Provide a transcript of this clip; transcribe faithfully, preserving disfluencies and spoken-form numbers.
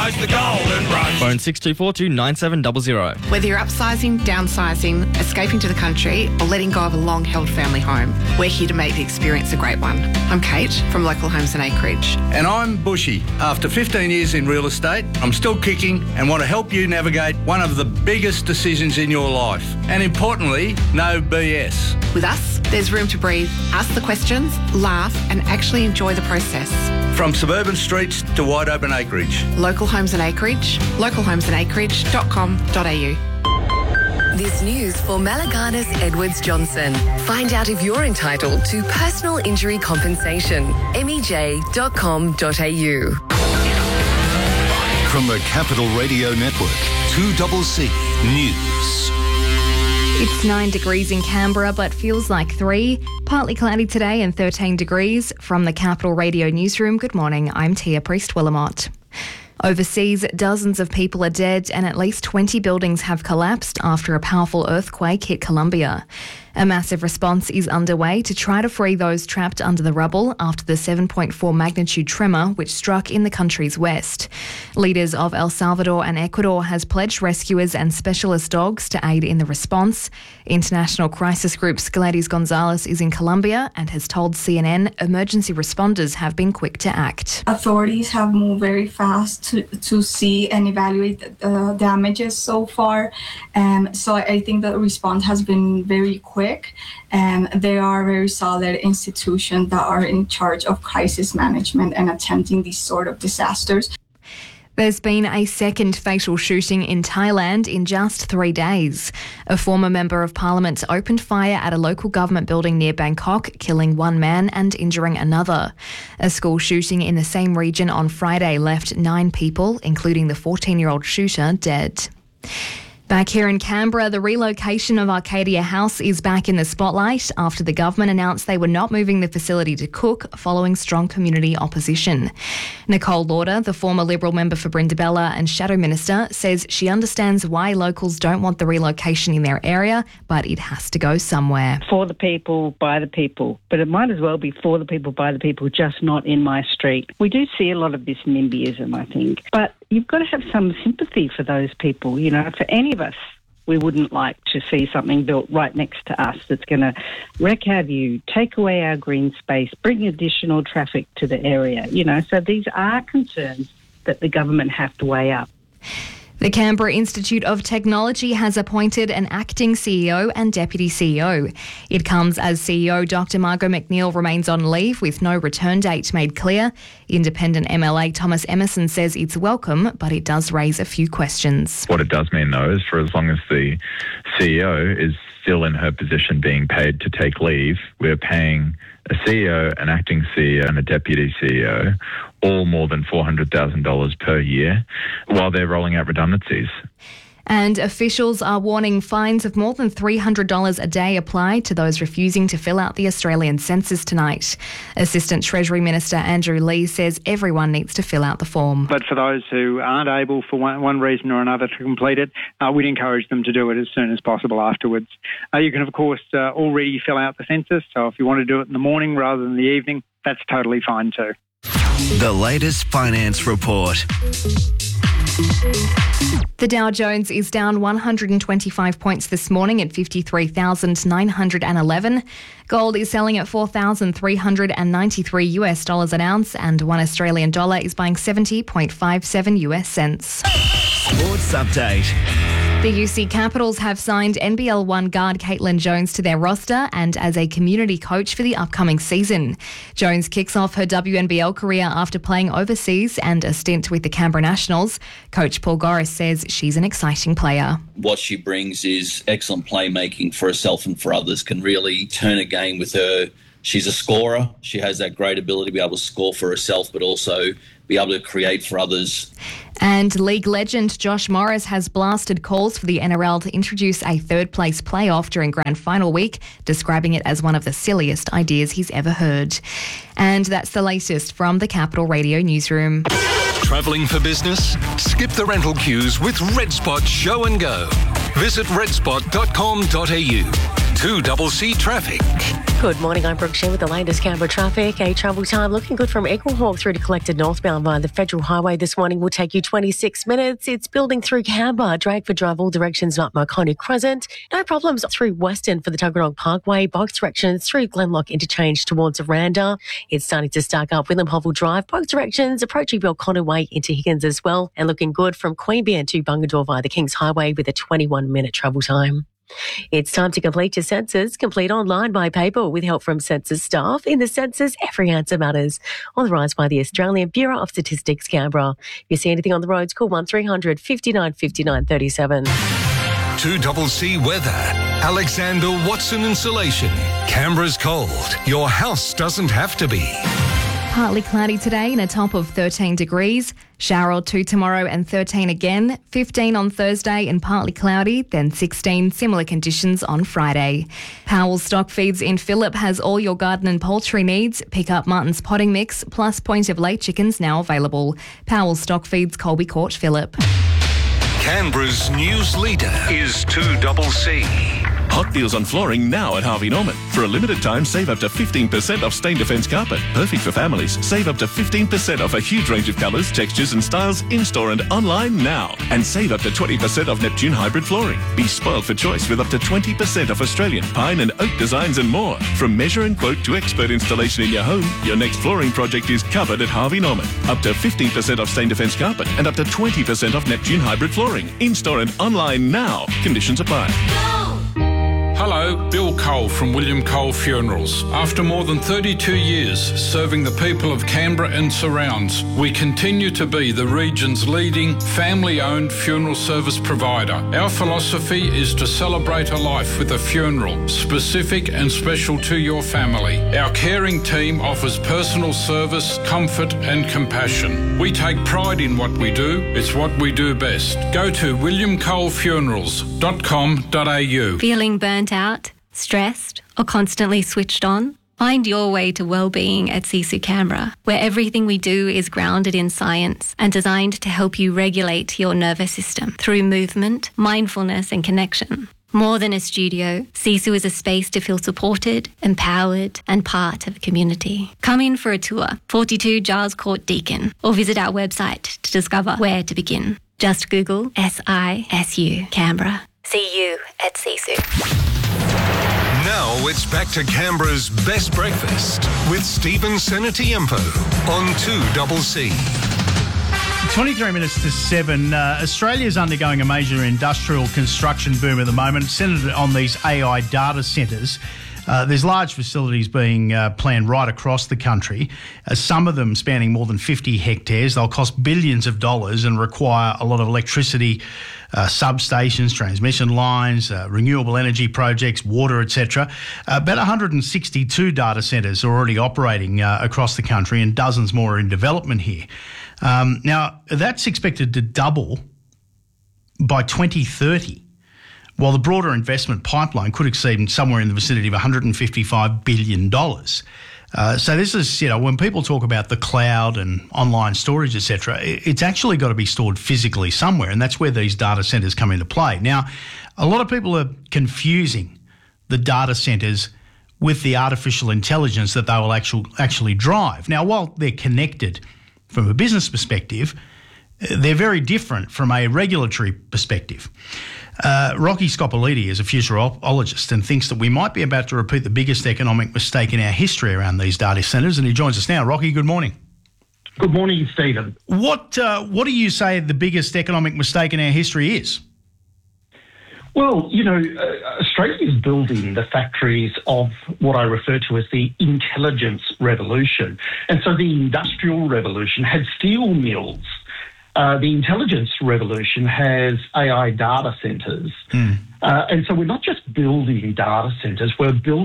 almost the golden rush. Phone six two four two nine seven zero zero. Whether you're upsizing, downsizing, escaping to the country, or letting go of a long-held family home, we're here to make the experience a great one. I'm Kate from Local Homes and Acreage. And I'm Bushy. After fifteen years in real estate, I'm still kicking and want to help you navigate one of the biggest decisions in your life. And importantly, no B S. With us, there's room to breathe, ask the questions, laugh, and actually enjoy the process. From suburban streets to wide open acreage. Local Homes and Acreage, local homes and acreage dot com dot a u. This news for Malaganas Edwards Johnson. Find out if you're entitled to personal injury compensation. m e j dot com dot a u. From the Capital Radio Network, two C C News. It's nine degrees in Canberra, but feels like three. Partly cloudy today and thirteen degrees. From the Capital Radio Newsroom, good morning, I'm Tia Priest-Willamott. Overseas, dozens of people are dead and at least twenty buildings have collapsed after a powerful earthquake hit Colombia. A massive response is underway to try to free those trapped under the rubble after the seven point four magnitude tremor which struck in the country's west. Leaders of El Salvador and Ecuador has pledged rescuers and specialist dogs to aid in the response. International crisis group Gladys Gonzalez is in Colombia and has told C N N emergency responders have been quick to act. Authorities have moved very fast to, to see and evaluate the uh, damages so far. Um, so I think the response has been very quick. And they are very solid institutions that are in charge of crisis management and attempting these sort of disasters. There's been a second fatal shooting in Thailand in just three days. A former member of parliament opened fire at a local government building near Bangkok, killing one man and injuring another. A school shooting in the same region on Friday left nine people, including the fourteen-year-old shooter, dead. Back here in Canberra, the relocation of Arcadia House is back in the spotlight after the government announced they were not moving the facility to Cook following strong community opposition. Nicole Lauder, the former Liberal member for Brindabella and Shadow Minister, says she understands why locals don't want the relocation in their area, but it has to go somewhere. For the people, by the people. But it might as well be for the people, by the people, just not in my street. We do see a lot of this NIMBYism, I think. But you've got to have some sympathy for those people. You know, for any of us, we wouldn't like to see something built right next to us that's going to wreck our view, take away our green space, bring additional traffic to the area. You know, so these are concerns that the government have to weigh up. The Canberra Institute of Technology has appointed an acting C E O and deputy C E O. It comes as C E O Doctor Margot McNeil remains on leave with no return date made clear. Independent M L A Thomas Emerson says it's welcome, but it does raise a few questions. What it does mean, though, is for as long as the C E O is still in her position being paid to take leave, we're paying a C E O, an acting C E O and a deputy C E O all more than four hundred thousand dollars per year while they're rolling out redundancies. And officials are warning fines of more than three hundred dollars a day applied to those refusing to fill out the Australian census tonight. Assistant Treasury Minister Andrew Lee says everyone needs to fill out the form. But for those who aren't able for one, one reason or another to complete it, uh, we'd encourage them to do it as soon as possible afterwards. Uh, you can, of course, uh, already fill out the census, so if you want to do it in the morning rather than the evening, that's totally fine too. The latest finance report. The Dow Jones is down one hundred twenty-five points this morning at fifty-three thousand nine hundred eleven. Gold is selling at four thousand three hundred ninety-three US dollars an ounce, and one Australian dollar is buying seventy point five seven US cents. Sports update. The U C Capitals have signed N B L one guard Caitlin Jones to their roster and as a community coach for the upcoming season. Jones kicks off her W N B L career after playing overseas and a stint with the Canberra Nationals. Coach Paul Goris says she's an exciting player. What she brings is excellent playmaking for herself and for others, can really turn a game with her. She's a scorer. She has that great ability to be able to score for herself, but also be able to create for others. And league legend Josh Morris has blasted calls for the N R L to introduce a third-place playoff during grand final week, describing it as one of the silliest ideas he's ever heard. And that's the latest from the Capital Radio Newsroom. Travelling for business? Skip the rental queues with RedSpot Show and Go. Visit red spot dot com dot a u. two C C Traffic. Good morning, I'm Brooke Shea with the latest Canberra traffic. A travel time looking good from Eaglehawk through to Collected northbound via the Federal Highway this morning will take you twenty-six minutes. It's building through Canberra, Drakeford Drive all directions up Marconi Crescent. No problems through Western for the Tuggeranong Parkway, both directions through Glenlock interchange towards Aranda. It's starting to stack up William Hovell Drive, both directions approaching Belconnen Way into Higgins as well, and looking good from Queanbeyan to Bungadore via the Kings Highway with a twenty-one minute travel time. It's time to complete your census. Complete online by paper with help from census staff. In the census, every answer matters. Authorised by the Australian Bureau of Statistics, Canberra. If you see anything on the roads, call one three hundred fifty-nine fifty-nine thirty-seven. two C C weather. Alexander Watson Insulation. Canberra's cold. Your house doesn't have to be. Partly cloudy today and a top of thirteen degrees. Shower or two tomorrow and thirteen again. fifteen on Thursday and partly cloudy, then sixteen. Similar conditions on Friday. Powell's Stock Feeds in Phillip has all your garden and poultry needs. Pick up Martin's potting mix plus point of lay chickens now available. Powell's Stock Feeds, Colby Court, Phillip. Canberra's news leader is two C C. Hot deals on flooring now at Harvey Norman. For a limited time, save up to fifteen percent off Stain Defence carpet. Perfect for families. Save up to fifteen percent off a huge range of colours, textures and styles in-store and online now. And save up to twenty percent off Neptune hybrid flooring. Be spoiled for choice with up to twenty percent off Australian pine and oak designs and more. From measure and quote to expert installation in your home, your next flooring project is covered at Harvey Norman. Up to fifteen percent off Stain Defence carpet and up to twenty percent off Neptune hybrid flooring. In-store and online now. Conditions apply. Hello, Bill Cole from William Cole Funerals. After more than thirty-two years serving the people of Canberra and surrounds, we continue to be the region's leading family-owned funeral service provider. Our philosophy is to celebrate a life with a funeral, specific and special to your family. Our caring team offers personal service, comfort and compassion. We take pride in what we do. It's what we do best. Go to william cole funerals dot com dot a u. Feeling burnt out, stressed, or constantly switched on? Find your way to well-being at Sisu Canberra, where everything we do is grounded in science and designed to help you regulate your nervous system through movement, mindfulness and connection. More than a studio, Sisu is a space to feel supported, empowered and part of a community. Come in for a tour, forty-two Giles Court, Deakin, or visit our website to discover where to begin. Just Google S I S U Canberra. See you at Sisu. Now it's back to Canberra's best breakfast with Stephen Senatiempo on two C C. twenty-three minutes to seven. Uh, Australia's undergoing a major industrial construction boom at the moment, centred on these A I data centres. Uh, there's large facilities being uh, planned right across the country, uh, some of them spanning more than fifty hectares. They'll cost billions of dollars and require a lot of electricity, uh, substations, transmission lines, uh, renewable energy projects, water, et cetera. Uh, about one hundred sixty-two data centres are already operating uh, across the country and dozens more are in development here. Um, now, that's expected to double by twenty thirty. While the broader investment pipeline could exceed somewhere in the vicinity of one hundred fifty-five billion dollars. Uh, so this is, you know, when people talk about the cloud and online storage, et cetera, it's actually got to be stored physically somewhere, and that's where these data centres come into play. Now, a lot of people are confusing the data centres with the artificial intelligence that they will actual, actually drive. Now, while they're connected from a business perspective, they're very different from a regulatory perspective. Uh, Rocky Scopoliti is a futurologist and thinks that we might be about to repeat the biggest economic mistake in our history around these data centres, and he joins us now. Rocky, good morning. Good morning, Stephen. What uh, what do you say the biggest economic mistake in our history is? Well, you know, uh, Australia is building the factories of what I refer to as the intelligence revolution. And so the industrial revolution had steel mills. Uh, the intelligence revolution has A I data centres. Mm. Uh, and so we're not just building data centres, we're building